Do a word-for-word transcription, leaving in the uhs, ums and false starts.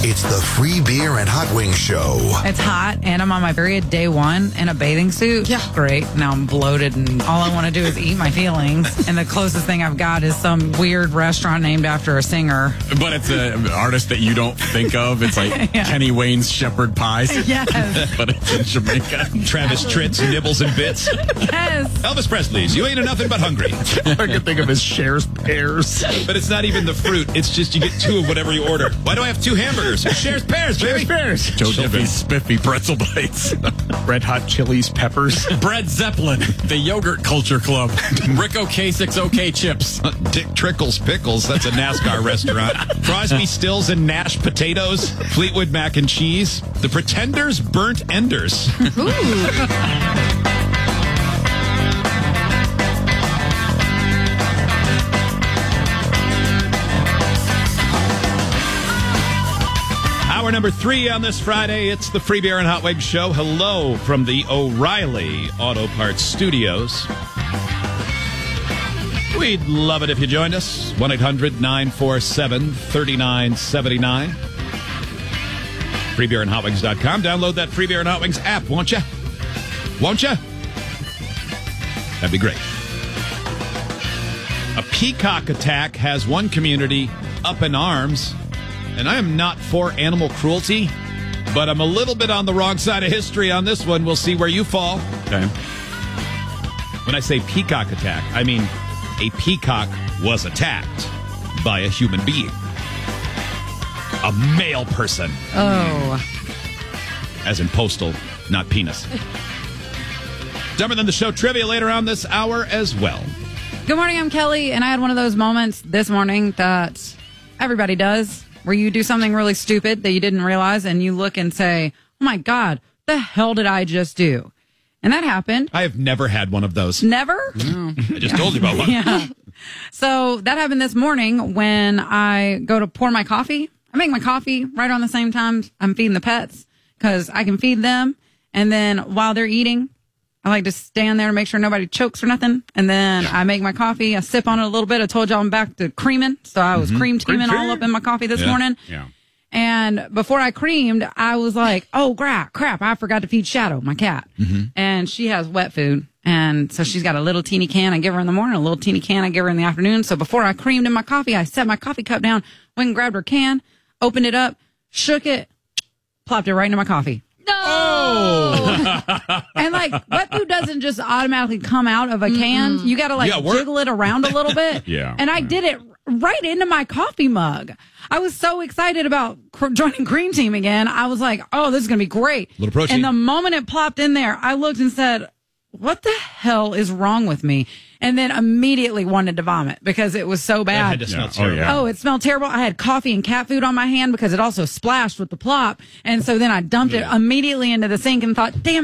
It's the Free Beer and Hot Wings Show. It's hot, and I'm on my period day one in a bathing suit. Yeah. Great. Now I'm bloated, and all I want to do is eat my feelings. And the closest thing I've got is some weird restaurant named after a singer. But it's an artist that you don't think of. It's like yeah. Kenny Wayne's Shepherd Pies. Yes. But it's in Jamaica. Travis Tritt's Nibbles and Bits. Yes. Elvis Presley's You Ain't a Nothing But Hungry. I can think of his Cher's Pears. But it's not even the fruit. It's just you get two of whatever you order. Why do I have two hamburgers? Cher's Pears, baby. Pears. Joe Diffie's Spiffy Pretzel Bites. Red Hot Chili's Peppers. Bread Zeppelin. The Yogurt Culture Club. Rico K six OK Chips. Dick Trickle's Pickles. That's a NASCAR restaurant. Crosby, Stills, and Nash Potatoes. Fleetwood Mac and Cheese. The Pretenders Burnt Enders. Ooh. Hour number three on this Friday. It's the Free Beer and Hot Wings Show. Hello from the O'Reilly Auto Parts Studios. We'd love it if you joined us. one eight hundred nine four seven three nine seven nine. free beer and hot wings dot com. Download that Free Beer and Hot Wings app, won't you? Won't you? That'd be great. A peacock attack has one community up in arms. And I am not for animal cruelty, but I'm a little bit on the wrong side of history on this one. We'll see where you fall. Okay. When I say peacock attack, I mean a peacock was attacked by a human being. A male person. Oh. As in postal, not penis. Dumber Than the Show trivia later on this hour as well. Good morning, I'm Kelly, and I had one of those moments this morning that everybody does, where you do something really stupid that you didn't realize, and you look and say, oh my God, the hell did I just do? And that happened. I have never had one of those. Never? No. I just told you about one. Yeah. So that happened this morning when I go to pour my coffee. I make my coffee right on the same time I'm feeding the pets because I can feed them. And then while they're eating, I like to stand there and make sure nobody chokes or nothing. And then I make my coffee. I sip on it a little bit. I told y'all I'm back to creaming. So I was mm-hmm. cream teaming cream all up in my coffee this yeah. morning. Yeah. And before I creamed, I was like, oh, crap, crap. I forgot to feed Shadow, my cat. Mm-hmm. And she has wet food. And so she's got a little teeny can I give her in the morning, a little teeny can I give her in the afternoon. So before I creamed in my coffee, I set my coffee cup down, went and grabbed her can, opened it up, shook it, plopped it right into my coffee. No! Oh! And like, wet food doesn't just automatically come out of a can. Mm-mm. You got to like yeah, jiggle it around a little bit. Yeah. And I yeah. did it right into my coffee mug. I was so excited about cr- joining Cream Team again. I was like, oh, this is going to be great. A little protein. And the moment it plopped in there, I looked and said, what the hell is wrong with me? And then immediately wanted to vomit because it was so It bad. had to smell Yeah. terrible. Oh, yeah. Oh, it smelled terrible. I had coffee and cat food on my hand because it also splashed with the plop. And so then I dumped it immediately into the sink and thought, damn